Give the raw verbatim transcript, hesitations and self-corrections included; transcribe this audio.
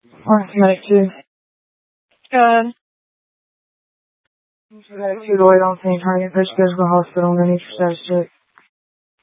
Orthomatic two. Good. Orthomatic two, Lloyd on Saint Target, Fish Physical Hospital, no need for status check.